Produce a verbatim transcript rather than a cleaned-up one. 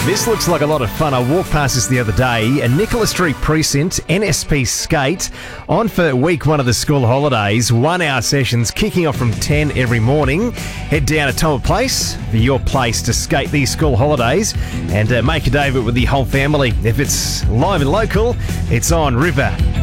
This looks like a lot of fun. I walked past this the other day. A Nicholas Street Precinct N S P Skate on for week one of the school holidays. One-hour sessions kicking off from ten every morning. Head down to Toma Place for your place to skate these school holidays and uh, make a day of it with the whole family. If it's live and local, it's on River